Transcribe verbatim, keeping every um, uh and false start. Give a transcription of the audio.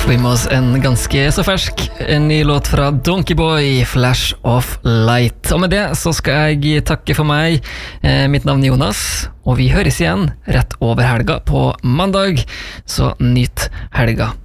får vi med oss en ganske så fersk en ny låt fra Donkey Boy, Flash of Light. Og med det så skal jeg takke for meg. Eh, mitt navn er Jonas, og vi høres igjen rett over helga på mandag, så nyt helga.